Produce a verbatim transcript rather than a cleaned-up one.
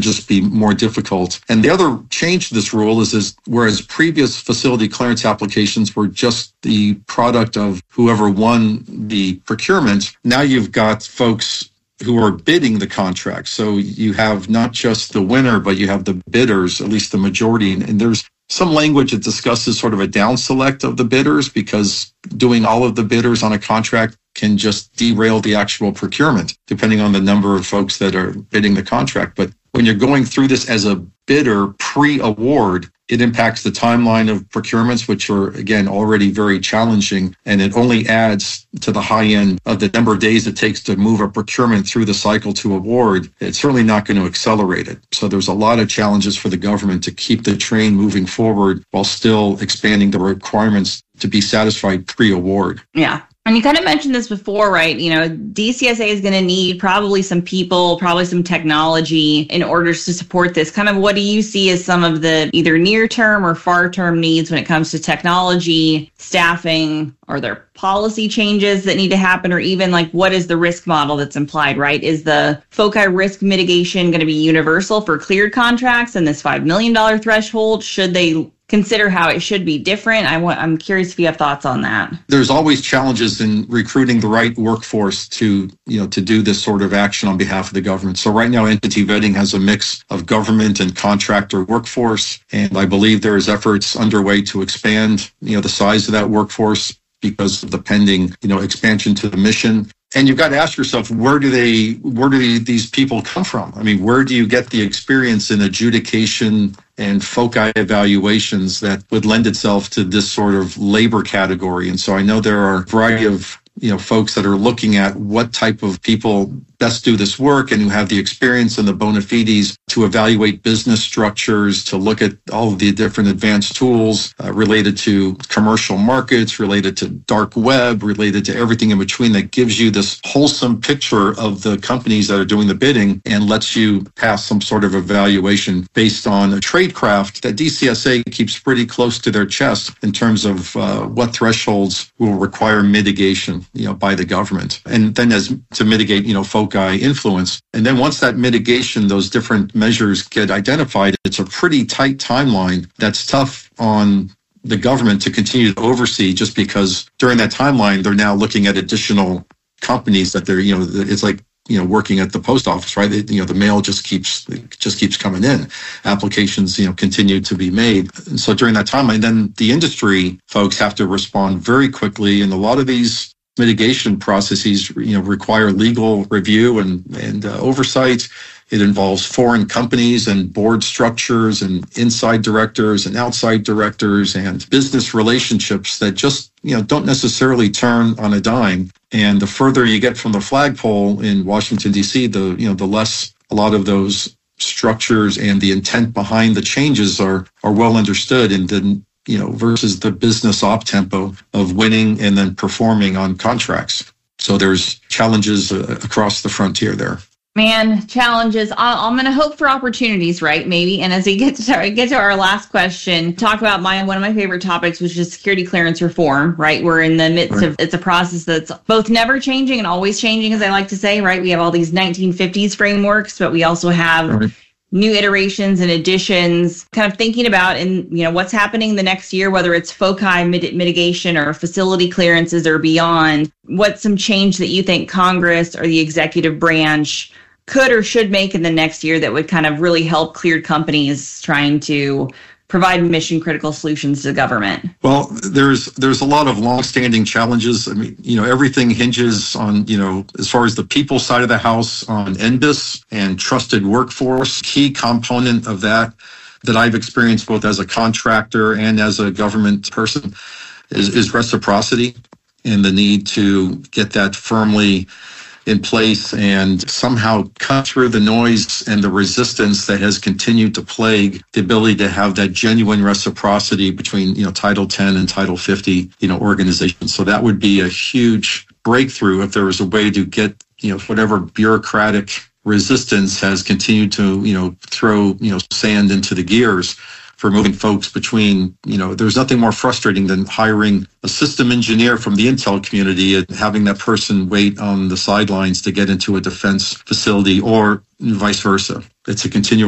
just be more difficult. And the other change to this rule is, is whereas previous facility clearance applications were just the product of whoever won the procurement, now you've got folks who are bidding the contract. So you have not just the winner, but you have the bidders, at least the majority. And there's some language that discusses sort of a down select of the bidders, because doing all of the bidders on a contract can just derail the actual procurement, depending on the number of folks that are bidding the contract. But when you're going through this as a bidder pre-award, it impacts the timeline of procurements, which are, again, already very challenging. And it only adds to the high end of the number of days it takes to move a procurement through the cycle to award. It's certainly not going to accelerate it. So there's a lot of challenges for the government to keep the train moving forward while still expanding the requirements to be satisfied pre-award. Yeah. And you kind of mentioned this before, right? You know, D C S A is going to need probably some people, probably some technology in order to support this. Kind of what do you see as some of the either near-term or far-term needs when it comes to technology, staffing? Are there policy changes that need to happen? Or even like, what is the risk model that's implied, right? Is the FOCI risk mitigation going to be universal for cleared contracts and this five million dollars threshold? Should they consider how it should be different? I want, I'm curious if you have thoughts on that. There's always challenges in recruiting the right workforce to, you know, to do this sort of action on behalf of the government. So right now, entity vetting has a mix of government and contractor workforce. And I believe there is efforts underway to expand, you know, the size of that workforce because of the pending, you know, expansion to the mission. And you've got to ask yourself, where do they, where do these people come from? I mean, where do you get the experience in adjudication and FOCI evaluations that would lend itself to this sort of labor category? And so I know there are a variety of, you know, folks that are looking at what type of people best do this work and who have the experience and the bona fides to evaluate business structures, to look at all of the different advanced tools uh, related to commercial markets, related to dark web, related to everything in between that gives you this wholesome picture of the companies that are doing the bidding and lets you pass some sort of evaluation based on a tradecraft that D C S A keeps pretty close to their chest in terms of uh, what thresholds will require mitigation, you know, by the government. And then as to mitigate, you know, FOCI influence. And then once that mitigation, those different measures get identified, it's a pretty tight timeline that's tough on the government to continue to oversee, just because during that timeline, they're now looking at additional companies that they're, you know, it's like, you know, working at the post office, right? It, you know, the mail just keeps, just keeps coming in. Applications, you know, continue to be made. And so during that timeline, then the industry folks have to respond very quickly. And a lot of these mitigation processes, you know, require legal review and, and uh, oversight. It involves foreign companies and board structures and inside directors and outside directors and business relationships that just, you know, don't necessarily turn on a dime. And the further you get from the flagpole in Washington, D C, the, you know, the less a lot of those structures and the intent behind the changes are, are well understood. And then, you know, versus the business op tempo of winning and then performing on contracts. So there's challenges uh, across the frontier there. Man, challenges. I'm going to hope for opportunities, right? Maybe. And as we get to, get to our last question, talk about my one of my favorite topics, which is security clearance reform, right? We're in the midst right. of, it's a process that's both never changing and always changing, as I like to say, right? We have all these nineteen fifties frameworks, but we also have right. new iterations and additions, kind of thinking about in, you know, what's happening the next year, whether it's FOCI mit- mitigation or facility clearances or beyond. What's some change that you think Congress or the executive branch could or should make in the next year that would kind of really help cleared companies trying to provide mission critical solutions to the government? Well, there's there's a lot of longstanding challenges. I mean, you know, everything hinges on, you know, as far as the people side of the house, on N B I S and trusted workforce. Key component of that that I've experienced both as a contractor and as a government person is, is reciprocity and the need to get that firmly in place and somehow cut through the noise and the resistance that has continued to plague the ability to have that genuine reciprocity between, you know, Title ten and Title fifty, you know, organizations. So that would be a huge breakthrough if there was a way to get, you know, whatever bureaucratic resistance has continued to, you know, throw, you know, sand into the gears for moving folks between, you know, there's nothing more frustrating than hiring a system engineer from the intel community and having that person wait on the sidelines to get into a defense facility or vice versa. It's a continual